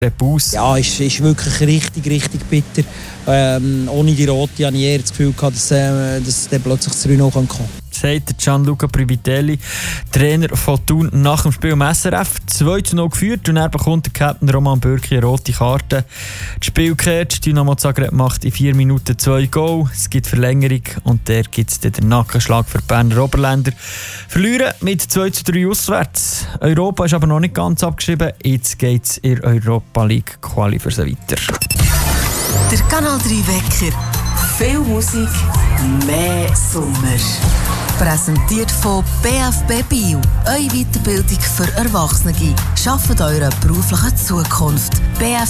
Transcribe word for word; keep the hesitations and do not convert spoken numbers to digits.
Aus. Ja, es ist, ist wirklich richtig, richtig bitter. Ähm, ohne die Rote hatte ich eher das Gefühl gehabt, dass, äh, dass dann plötzlich das drei null kommen kann. Sagt Gianluca Privitelli, Trainer von Thun, nach dem Spiel im S R F. zwei zu null geführt und er bekommt der Captain Roman Bürki eine rote Karte. Das Spiel kehrt, Dynamo Zagreb macht in vier Minuten zwei Goal. Es gibt Verlängerung und der gibt es den Nackenschlag für die Berner Oberländer. Verlieren mit zwei zu drei auswärts. Europa ist aber noch nicht ganz abgeschrieben. Jetzt geht es in der Europa League Quali für sie weiter. Der Kanal drei Wecker. Viel Musik, mehr Sommer. Präsentiert von B F B Bio. Eure Weiterbildung für Erwachsene. Schafft eure berufliche Zukunft. B F